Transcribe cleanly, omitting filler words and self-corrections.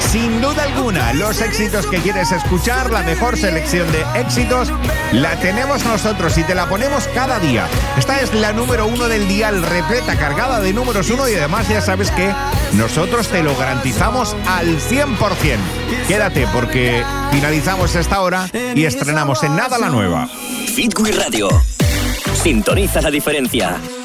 sin duda alguna, los éxitos que quieres escuchar, la mejor selección de éxitos, la tenemos nosotros y te la ponemos cada día. Esta es la número 1 del dial, repleta, cargada de números 1 y además ya sabes que nosotros te lo garantizamos al 100%. Quédate porque finalizamos esta hora y estrenamos en nada la nueva. Hit Radio. Sintoniza la diferencia.